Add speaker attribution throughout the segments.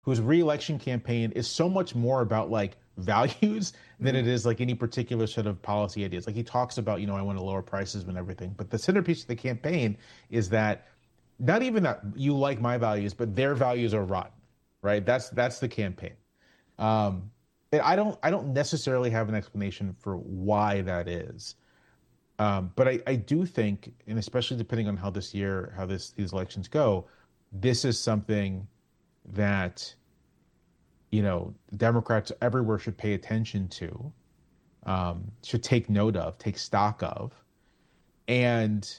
Speaker 1: whose re-election campaign is so much more about like values than it is like any particular set of policy ideas. Like he talks about, I want to lower prices and everything, but the centerpiece of the campaign is that not even that you like my values, but their values are rotten, right? That's the campaign. And I don't necessarily have an explanation for why that is. But I do think, and especially depending on how these elections go, this is something that, Democrats everywhere should pay attention to, should take note of, take stock of. And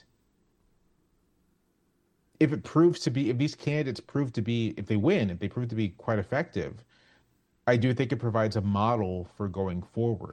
Speaker 1: if these candidates prove to be, if they win, if they prove to be quite effective, I do think it provides a model for going forward.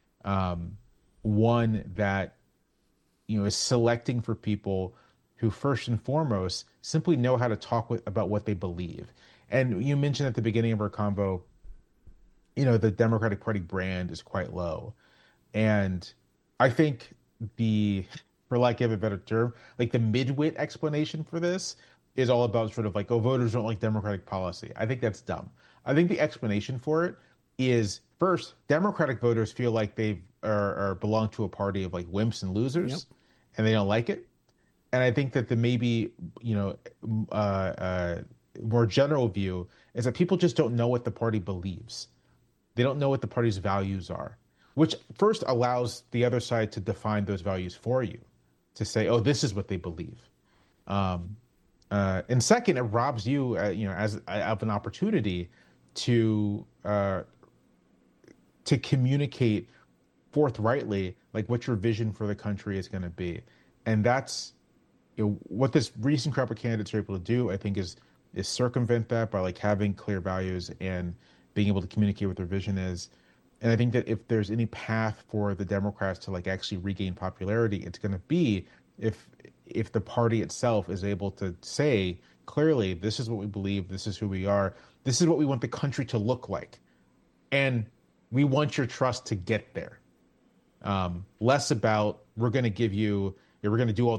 Speaker 1: One that, is selecting for people who first and foremost simply know how to talk about what they believe. And you mentioned at the beginning of our convo, the Democratic Party brand is quite low. And I think for lack of a better term, like the midwit explanation for this is all about sort of like, oh, voters don't like Democratic policy. I think that's dumb. I think the explanation for it is, first, Democratic voters feel like they belong to a party of like wimps and losers, yep, and they don't like it. And I think that the maybe, more general view is that people just don't know what the party believes. They don't know what the party's values are, which first allows the other side to define those values for you, to say, oh, this is what they believe. And second, it robs you, as of an opportunity to communicate forthrightly, like what your vision for the country is going to be. And that's, what this recent crop of candidates are able to do, I think, is circumvent that by like having clear values and being able to communicate what their vision is. And I think that if there's any path for the Democrats to like actually regain popularity, it's going to be if the party itself is able to say clearly, this is what we believe, this is who we are, this is what we want the country to look like, and we want your trust to get there. Less about we're going to give you, we're going to do all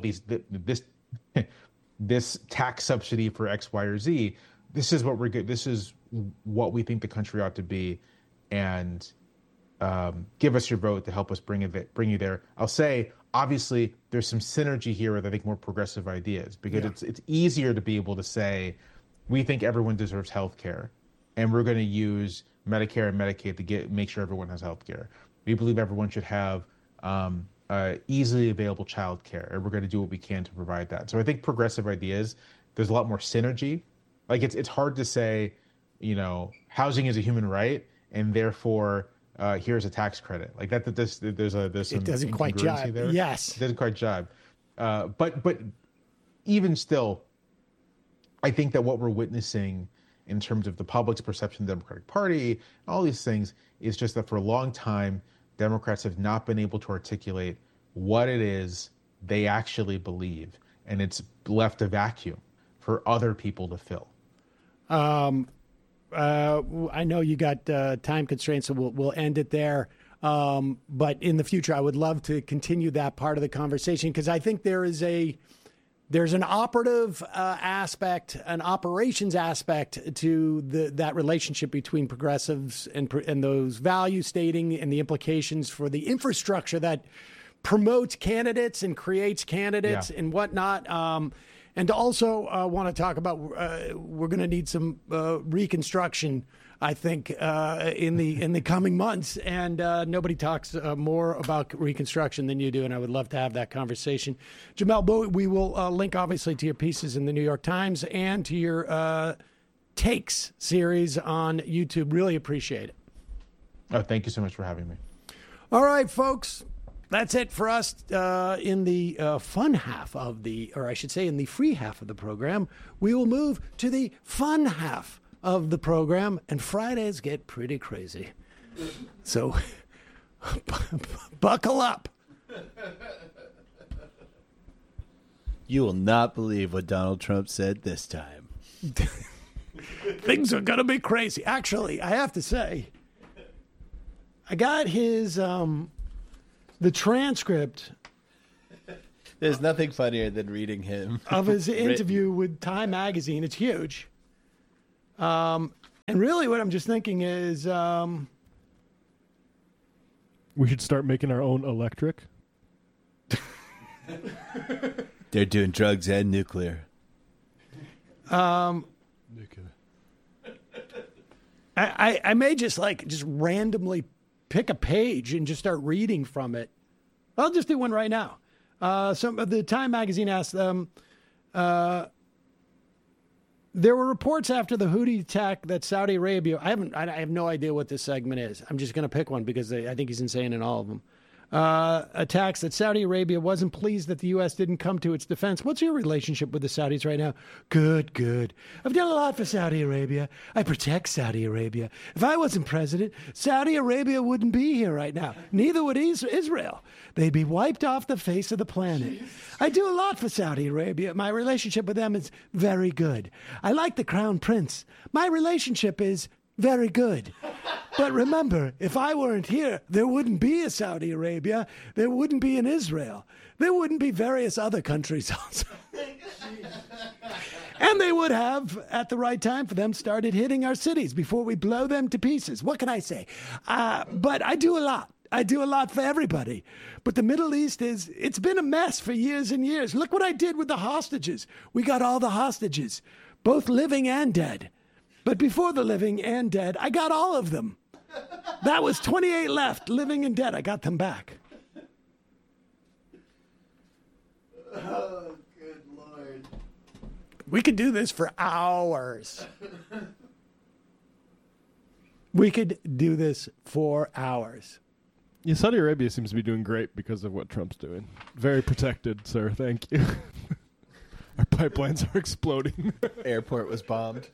Speaker 1: this tax subsidy for X, Y, or Z. This is what this is what we think the country ought to be, and give us your vote to help us bring you there. I'll say, obviously, there's some synergy here with, I think, more progressive ideas, because it's easier to be able to say, we think everyone deserves health care, and we're going to use Medicare and Medicaid to make sure everyone has health care. We believe everyone should have easily available child care, and we're going to do what we can to provide that. So I think progressive ideas, there's a lot more synergy. Like it's hard to say, housing is a human right, and therefore here's a tax credit. Like that. There's some
Speaker 2: it doesn't quite jive
Speaker 1: there.
Speaker 2: Yes,
Speaker 1: it doesn't quite jive. But even still, I think that what we're witnessing in terms of the public's perception of the Democratic Party, all these things, is just that for a long time, Democrats have not been able to articulate what it is they actually believe, and it's left a vacuum for other people to fill.
Speaker 2: I know you got time constraints, so we'll end it there. But in the future, I would love to continue that part of the conversation, because I think there's an operative aspect, an operations aspect to that relationship between progressives and those value stating, and the implications for the infrastructure that promotes candidates and creates candidates and whatnot. And to also want to talk about, we're going to need some reconstruction, I think, in the coming months. And nobody talks more about reconstruction than you do, and I would love to have that conversation. Jamelle Bouie, we will link, obviously, to your pieces in the New York Times and to your Takes series on YouTube. Really appreciate it.
Speaker 1: Oh, thank you so much for having me.
Speaker 2: All right, folks. That's it for us in the fun half of in the free half of the program. We will move to the fun half of the program, and Fridays get pretty crazy. So buckle up.
Speaker 3: You will not believe what Donald Trump said this time.
Speaker 2: Things are going to be crazy. Actually, I have to say, I got his... the transcript.
Speaker 3: There's nothing funnier than reading him.
Speaker 2: Of his interview with Time Magazine. It's huge. And really what I'm just thinking is
Speaker 4: we should start making our own electric.
Speaker 3: They're doing drugs and nuclear.
Speaker 4: Nuclear.
Speaker 2: I may just randomly pick a page and just start reading from it. I'll just do one right now. The Time magazine asked them, there were reports after the Houthi attack that Saudi Arabia, I have no idea what this segment is. I'm just going to pick one because I think he's insane in all of them. Attacks that Saudi Arabia wasn't pleased that the U.S. didn't come to its defense. What's your relationship with the Saudis right now? Good. I've done a lot for Saudi Arabia. I protect Saudi Arabia. If I wasn't president, Saudi Arabia wouldn't be here right now. Neither would Israel. They'd be wiped off the face of the planet. I do a lot for Saudi Arabia. My relationship with them is very good. I like the Crown Prince. My relationship is very good. But remember, if I weren't here, there wouldn't be a Saudi Arabia. There wouldn't be an Israel. There wouldn't be various other countries also. And they would have, at the right time for them, started hitting our cities before we blow them to pieces. What can I say? But I do a lot. I do a lot for everybody. But the Middle East it's been a mess for years and years. Look what I did with the hostages. We got all the hostages, both living and dead. But before the living and dead, I got all of them. That was 28 left, living and dead. I got them back.
Speaker 3: Oh, good Lord.
Speaker 2: We could do this for hours. We could do this for hours.
Speaker 4: Yeah, Saudi Arabia seems to be doing great because of what Trump's doing. Very protected, sir. Thank you. Our pipelines are exploding.
Speaker 3: Airport was bombed.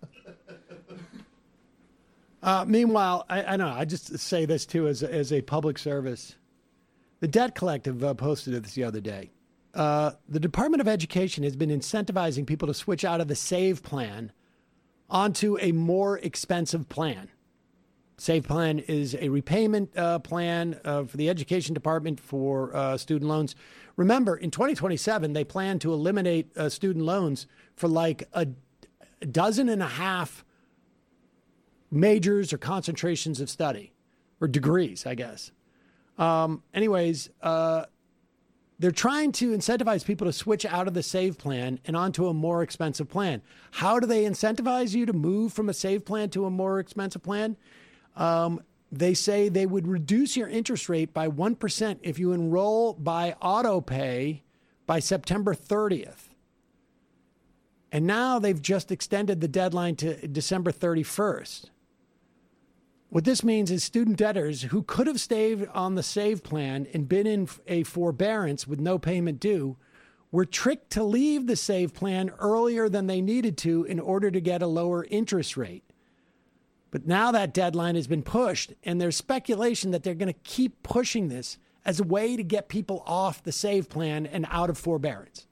Speaker 2: Meanwhile, I know, I just say this too as a public service. The Debt Collective posted this the other day. The Department of Education has been incentivizing people to switch out of the SAVE plan onto a more expensive plan. SAVE plan is a repayment plan for the Education Department for student loans. Remember, in 2027, they plan to eliminate student loans for like a dozen and a half majors or concentrations of study, or degrees, I guess. Anyways, they're trying to incentivize people to switch out of the SAVE plan and onto a more expensive plan. How do they incentivize you to move from a SAVE plan to a more expensive plan? They say they would reduce your interest rate by 1% if you enroll by auto pay by September 30th. And now they've just extended the deadline to December 31st. What this means is student debtors who could have stayed on the SAVE plan and been in a forbearance with no payment due were tricked to leave the SAVE plan earlier than they needed to in order to get a lower interest rate. But now that deadline has been pushed, and there's speculation that they're going to keep pushing this as a way to get people off the SAVE plan and out of forbearance.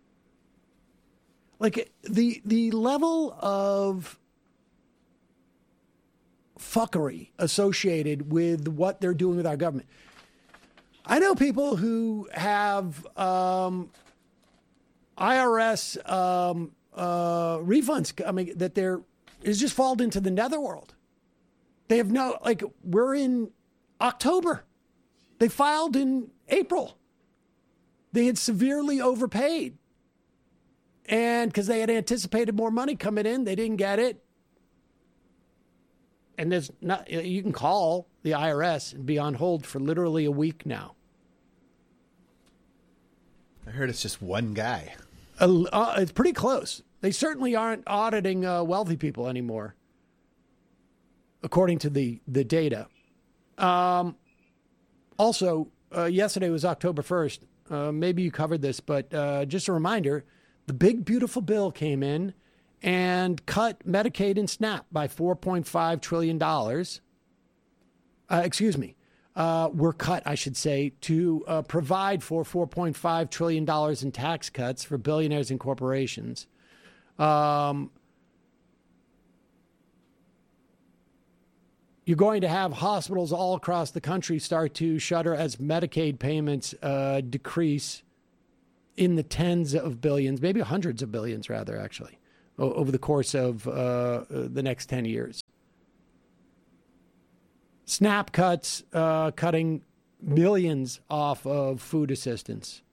Speaker 2: Like the level of fuckery associated with what they're doing with our government. I know people who have IRS refunds coming that is just fallen into the netherworld. They have we're in October. They filed in April. They had severely overpaid. And because they had anticipated more money coming in, they didn't get it. And you can call the IRS and be on hold for literally a week now.
Speaker 3: I heard it's just one guy.
Speaker 2: It's pretty close. They certainly aren't auditing wealthy people anymore, according to the data. Also, yesterday was October 1st. Maybe you covered this, but just a reminder, the big, beautiful bill came in and cut Medicaid and SNAP by $4.5 trillion. Were cut, I should say, to provide for $4.5 trillion in tax cuts for billionaires and corporations. You're going to have hospitals all across the country start to shutter as Medicaid payments decrease in the tens of billions, maybe hundreds of billions, rather, actually. over the course of the next 10 years. SNAP cuts, cutting millions off of food assistance.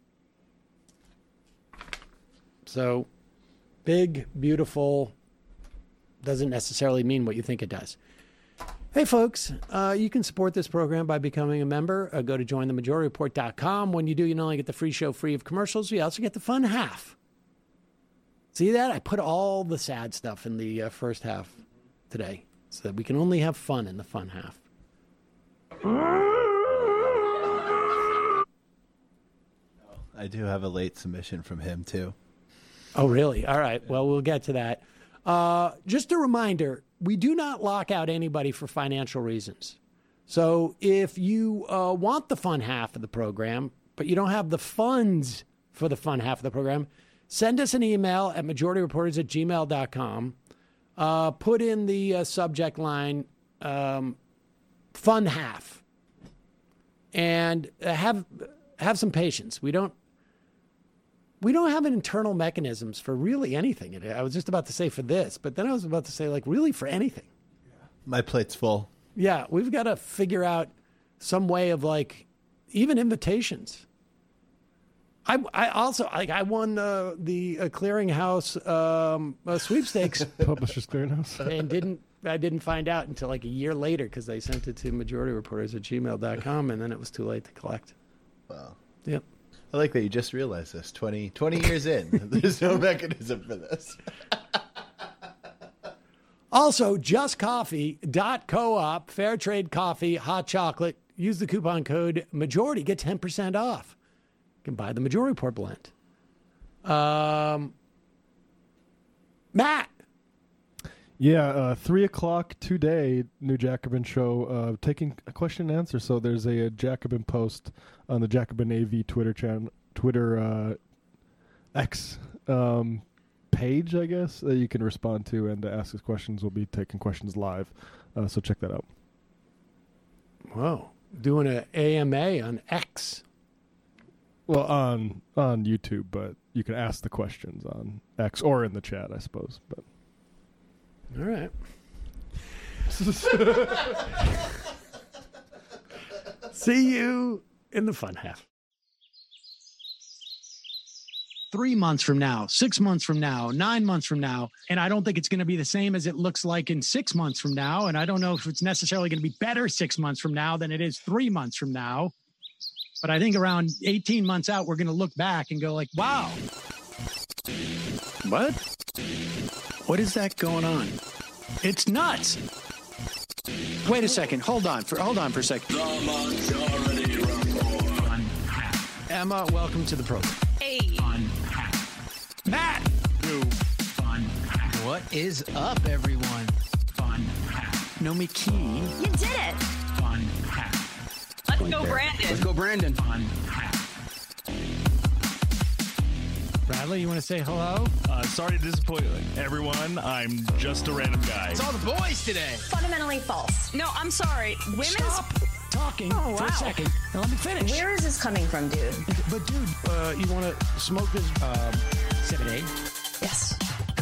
Speaker 2: So big, beautiful, doesn't necessarily mean what you think it does. Hey, folks, you can support this program by becoming a member. Go to jointhemajorityreport.com. When you do, you not only get the free show free of commercials, you also get the fun half. See that? I put all the sad stuff in the first half today so that we can only have fun in the fun half.
Speaker 3: I do have a late submission from him, too.
Speaker 2: Oh, really? All right. Well, we'll get to that. Just a reminder, we do not lock out anybody for financial reasons. So if you want the fun half of the program, but you don't have the funds for the fun half of the program, send us an email at majorityreporters@gmail.com. Put in the subject line, fun half. And have some patience. We don't have an internal mechanisms for really anything. I was just about to say for this, but then I was about to say, like, really for anything.
Speaker 3: My plate's full.
Speaker 2: Yeah, we've got to figure out some way of, like, even invitations. I also, like, I won the Clearinghouse sweepstakes.
Speaker 4: Publishers Clearinghouse.
Speaker 2: And I didn't find out until, like, a year later because they sent it to majorityreporters@gmail.com, and then it was too late to collect.
Speaker 3: Wow.
Speaker 2: Yep.
Speaker 3: I like that you just realized this 20 years in. There's no mechanism for this.
Speaker 2: Also, justcoffee.coop, fair trade coffee, hot chocolate. Use the coupon code MAJORITY. Get 10% off. You can buy the Majority Report blend. Matt.
Speaker 4: Yeah, 3 o'clock today, new Jacobin show, taking a question and answer. So there's a Jacobin post on the Jacobin AV Twitter X page, I guess, that you can respond to and ask us questions. We'll be taking questions live, so check that out.
Speaker 2: Whoa, doing an AMA on X.
Speaker 4: Well, on YouTube, but you can ask the questions on X or in the chat, I suppose. But
Speaker 2: all right. See you in the fun half. 3 months from now, 6 months from now, 9 months from now, and I don't think it's going to be the same as it looks like in 6 months from now, and I don't know if it's necessarily going to be better 6 months from now than it is 3 months from now, but I think around 18 months out, we're going to look back and go like, wow. What? What is that going on? It's nuts. Wait a second. Hold on for a second. Emma, welcome to the program.
Speaker 5: Hey.
Speaker 2: Matt.
Speaker 6: What is up, everyone?
Speaker 2: Nomi Key.
Speaker 5: You did it. Let's go, Brandon.
Speaker 6: Let's go, Brandon.
Speaker 2: Bradley, you want to say hello?
Speaker 7: Sorry to disappoint everyone. I'm just a random guy.
Speaker 6: It's all the boys today.
Speaker 5: Fundamentally false. No, I'm sorry. Women's.
Speaker 2: Stop talking for a second and let me finish.
Speaker 5: Where is this coming from, dude?
Speaker 2: But dude, you want to smoke this 7A?
Speaker 5: Yes.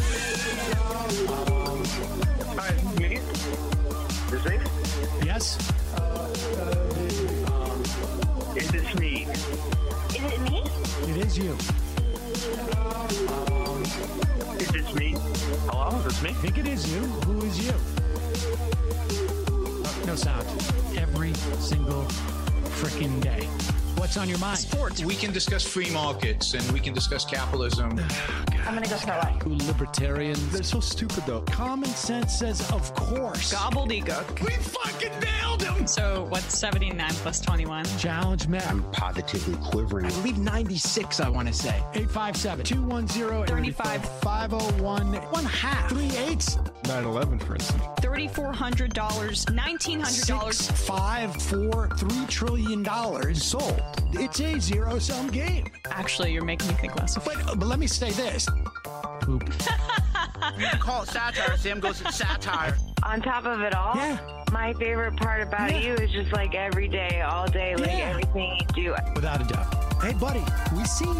Speaker 8: Hi, me? Is this?
Speaker 2: Yes.
Speaker 8: Is this me?
Speaker 5: Is it me?
Speaker 2: It is you.
Speaker 8: Is this me? Hello? Is this me?
Speaker 2: I think it is you. Who is you? No sound. Every single freaking day. What's on your mind?
Speaker 6: Sports.
Speaker 9: We can discuss free markets and we can discuss capitalism.
Speaker 5: I'm going to go throw up.
Speaker 2: Libertarians. They're so stupid, though. Common sense says, of course.
Speaker 5: Gobbledygook.
Speaker 2: We fucking nailed him.
Speaker 10: So what's 79 plus 21?
Speaker 2: Challenge Matt.
Speaker 6: I'm positively quivering. I believe 96, I want to say.
Speaker 2: 857-210-501. 1/2. 3/8.
Speaker 4: 9/11, for instance.
Speaker 10: $3,400, $1,900.
Speaker 2: 654 $3 trillion sold. It's a zero-sum game.
Speaker 10: Actually, you're making me think less of it.
Speaker 2: But let me say this. Poop.
Speaker 6: You can call it satire. Sam goes with satire.
Speaker 11: On top of it all,
Speaker 2: Yeah.
Speaker 11: my favorite part about you is just like every day, all day, like
Speaker 2: Yeah.
Speaker 11: everything you do.
Speaker 2: Without a doubt. Hey, buddy, we see